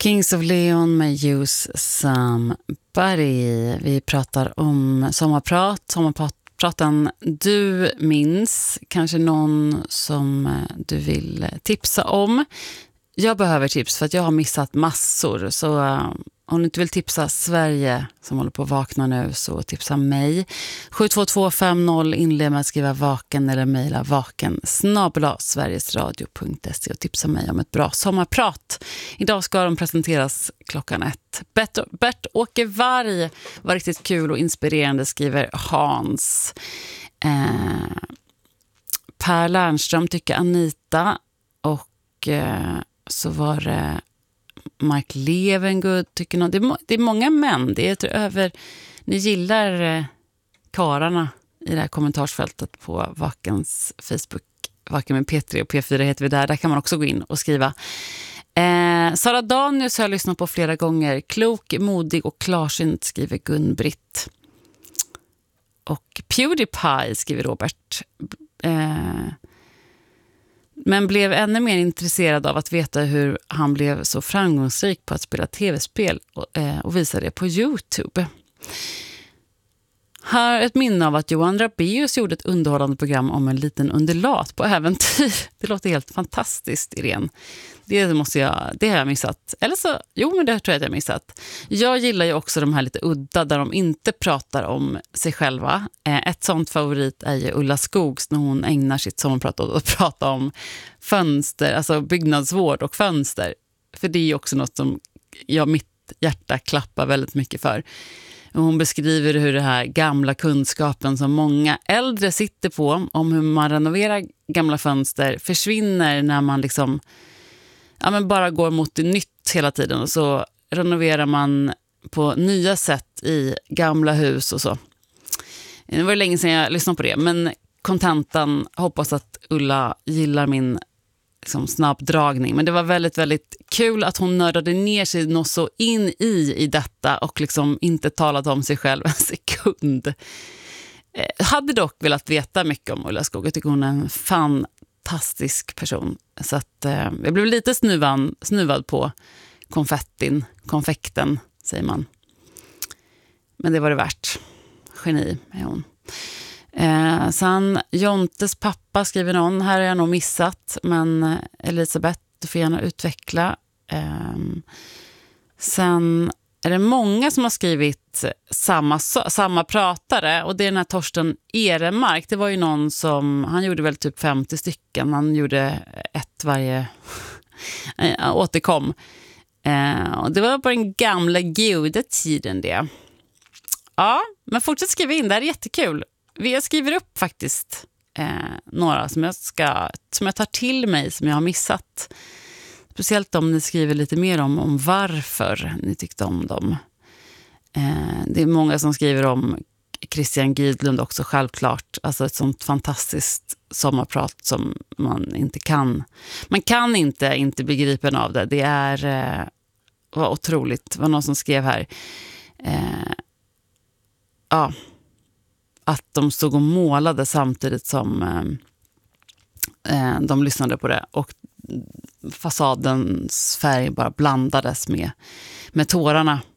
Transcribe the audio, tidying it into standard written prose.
Kings of Leon med Use Somebody. Vi pratar om sommarpraten du minns. Kanske någon som du vill tipsa om. Jag behöver tips för att jag har missat massor. Så om du inte vill tipsa Sverige som håller på att vakna nu, så tipsa mig. 72250 inled med att skriva vaken eller mejla vaken@sverigesradio.se och tipsa mig om ett bra sommarprat. Idag ska de presenteras 1:00. Bert-Åke Varg var riktigt kul och inspirerande, skriver Hans. Per Lernström tycker Anita, och så var det Mark Levengood tycker någon. Det är många män. Det är över. Ni gillar kararna i det här kommentarsfältet på Vakens Facebook. Vaken med P3 och P4 heter vi där. Där kan man också gå in och skriva. Sara Danius har jag lyssnat på flera gånger. Klok, modig och klarsynt, skriver Gun-Britt. Och PewDiePie, skriver Robert. Men blev ännu mer intresserad av att veta hur han blev så framgångsrik på att spela tv-spel och visa det på YouTube. Här ett minne av att Johan Rabaeus gjorde ett underhållande program om en liten undulat på äventyr. Det låter helt fantastiskt, Irene. Det har jag missat. Eller så, men det tror jag att jag har missat. Jag gillar ju också de här lite udda där de inte pratar om sig själva. Ett sånt favorit är ju Ulla Skogs när hon ägnar sitt sommarprat åt att prata om fönster, alltså byggnadsvård och fönster. För det är ju också något som mitt hjärta klappar väldigt mycket för. Hon beskriver hur det här gamla kunskapen som många äldre sitter på om hur man renoverar gamla fönster försvinner när man liksom bara går mot det nytt hela tiden, och så renoverar man på nya sätt i gamla hus och så. Det var länge sedan jag lyssnade på det, men kontentan, hoppas att Ulla gillar min snabbdragning. Men det var väldigt, väldigt kul att hon nördade ner sig något så in i detta och inte talat om sig själv en sekund. Hade dock velat veta mycket om Ulla Skog. Jag tycker hon är en fantastisk person. Så att jag blev lite snuvad på konfekten, säger man. Men det var det värt. Geni är hon. Sen Jontes pappa, skriver någon. Här har jag nog missat, men Elisabeth, du får gärna utveckla. Sen är det många som har skrivit samma pratare, och det är den här Torsten Ehrenmark. Det var ju någon som, han gjorde väl typ 50 stycken. Han gjorde ett varje återkom. Och det var på den gamla goda tiden det. Ja, men fortsätt skriva in, det här är jättekul. Jag skriver upp faktiskt några som jag tar till mig, som jag har missat. Speciellt om ni skriver lite mer om varför ni tyckte om dem. Det är många som skriver om Christian Gidlund också, självklart. Alltså ett sånt fantastiskt sommarprat som man kan inte begripa av det. Det var otroligt. Det var någon som skrev här. Att de stod och målade samtidigt som de lyssnade på det, och fasadens färg bara blandades med tårarna.